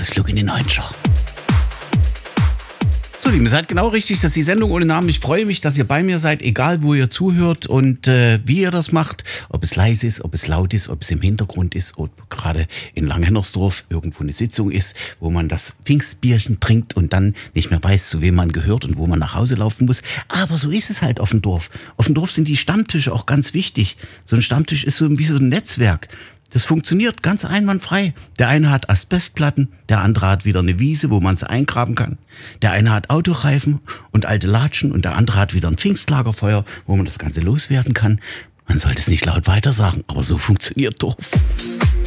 Ausflug in die 90er. So, Lieben, ihr seid genau richtig, das ist die Sendung ohne Namen. Ich freue mich, dass ihr bei mir seid, egal wo ihr zuhört und wie ihr das macht. Ob es leise ist, ob es laut ist, ob es im Hintergrund ist oder gerade in Langhennersdorf irgendwo eine Sitzung ist, wo man das Pfingstbierchen trinkt und dann nicht mehr weiß, zu wem man gehört und wo man nach Hause laufen muss. Aber so ist es halt auf dem Dorf. Auf dem Dorf sind die Stammtische auch ganz wichtig. So ein Stammtisch ist so wie so ein Netzwerk. Das funktioniert ganz einwandfrei. Der eine hat Asbestplatten, der andere hat wieder eine Wiese, wo man sie eingraben kann. Der eine hat Autoreifen und alte Latschen und der andere hat wieder ein Pfingstlagerfeuer, wo man das Ganze loswerden kann. Man sollte es nicht laut weiter sagen, aber so funktioniert Dorf.